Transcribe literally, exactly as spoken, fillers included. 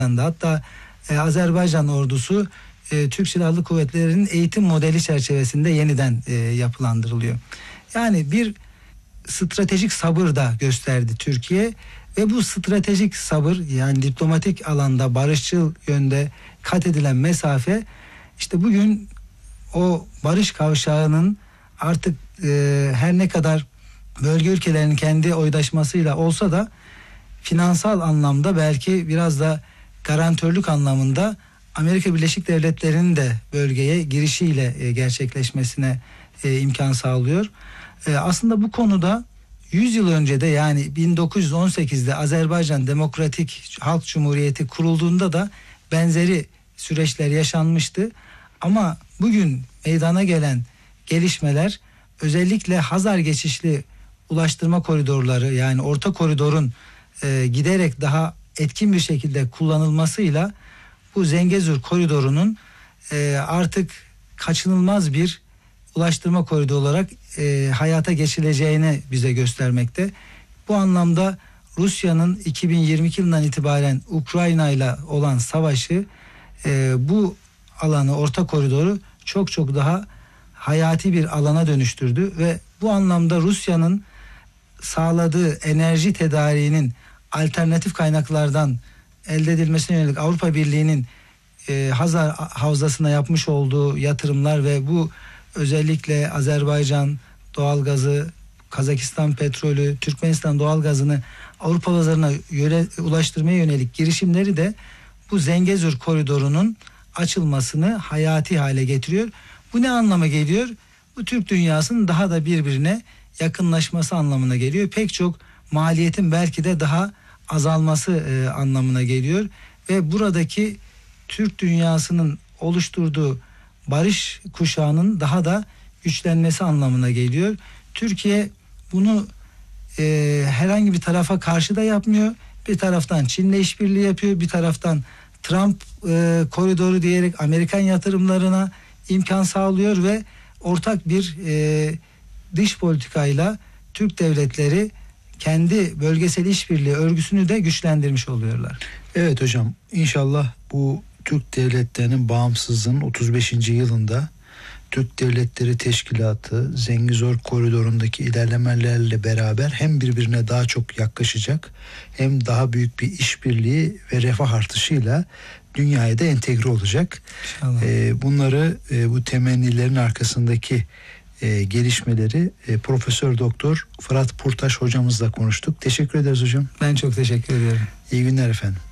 Hatta e, Azerbaycan ordusu e, Türk Silahlı Kuvvetleri'nin eğitim modeli çerçevesinde yeniden e, yapılandırılıyor. Yani bir stratejik sabır da gösterdi Türkiye ve bu stratejik sabır, yani diplomatik alanda barışçıl yönde kat edilen mesafe, işte bugün o barış kavşağının artık e, her ne kadar bölge ülkelerinin kendi oydaşmasıyla olsa da finansal anlamda, belki biraz da garantörlük anlamında Amerika Birleşik Devletleri'nin de bölgeye girişiyle e, gerçekleşmesine e, imkan sağlıyor. E, aslında bu konuda yüz yıl önce de, yani bin dokuz yüz on sekizde Azerbaycan Demokratik Halk Cumhuriyeti kurulduğunda da benzeri süreçler yaşanmıştı. Ama bugün meydana gelen gelişmeler, özellikle Hazar geçişli ulaştırma koridorları, yani orta koridorun e, giderek daha etkin bir şekilde kullanılmasıyla bu Zengezur koridorunun e, artık kaçınılmaz bir ulaştırma koridoru olarak e, hayata geçileceğini bize göstermekte. Bu anlamda Rusya'nın iki bin yirmi iki yılından itibaren Ukrayna ile olan savaşı e, bu alanı, orta koridoru çok çok daha hayati bir alana dönüştürdü ve bu anlamda Rusya'nın sağladığı enerji tedariğinin alternatif kaynaklardan elde edilmesine yönelik Avrupa Birliği'nin e, Hazar Havzası'na yapmış olduğu yatırımlar ve bu özellikle Azerbaycan doğalgazı, Kazakistan petrolü, Türkmenistan doğalgazını Avrupa pazarına yöre, ulaştırmaya yönelik girişimleri de bu Zengezur koridorunun açılmasını hayati hale getiriyor. Bu ne anlama geliyor? Bu Türk dünyasının daha da birbirine yakınlaşması anlamına geliyor. Pek çok maliyetin belki de daha azalması e, anlamına geliyor ve buradaki Türk dünyasının oluşturduğu barış kuşağının daha da güçlenmesi anlamına geliyor. Türkiye bunu e, herhangi bir tarafa karşı da yapmıyor. Bir taraftan Çin'le işbirliği yapıyor, bir taraftan Trump e, koridoru diyerek Amerikan yatırımlarına imkan sağlıyor ve ortak bir e, dış politikayla Türk devletleri kendi bölgesel işbirliği örgüsünü de güçlendirmiş oluyorlar. Evet hocam, inşallah bu Türk devletlerinin bağımsızlığının otuz beşinci yılında Türk Devletleri Teşkilatı Zengezur koridorundaki ilerlemelerle beraber hem birbirine daha çok yaklaşacak, hem daha büyük bir işbirliği ve refah artışıyla dünyaya da entegre olacak. Ee, bunları e, bu temennilerin arkasındaki e, gelişmeleri e, Profesör Doktor Fırat Purtaş hocamızla konuştuk. Teşekkür ederiz hocam. Ben çok teşekkür ediyorum. İyi günler efendim.